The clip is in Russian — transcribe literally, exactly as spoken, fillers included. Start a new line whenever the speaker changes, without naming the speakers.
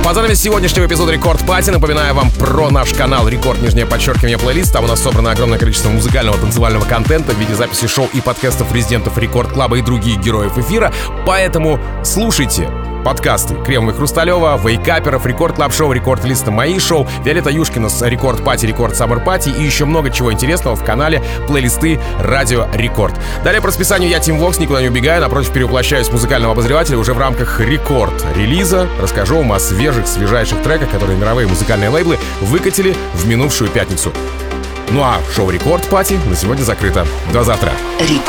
Под занавес сегодняшнего эпизода Рекорд Пати напоминаю вам про наш канал Рекорд, нижнее подчеркивание, плейлист. Там у нас собрано огромное количество музыкального танцевального контента в виде записи шоу и подкастов резидентов Рекорд Клаба и других героев эфира. Поэтому слушайте подкасты Кремова и Хрусталева, Вейкаперов, Рекорд Клаб Шоу, Рекорд Листа, мои шоу, Виолетта Юшкина с Рекорд Пати, Рекорд Саммер Пати и еще много чего интересного в канале плейлисты Радио Рекорд. Далее по расписанию я, Тим Вокс, никуда не убегаю, напротив перевоплощаюсь в музыкального обозревателя уже в рамках Рекорд релиза. Расскажу вам о свежих, свежайших треках, которые мировые музыкальные лейблы выкатили в минувшую пятницу. Ну а шоу Рекорд Пати на сегодня закрыто. До завтра.
Рекорд.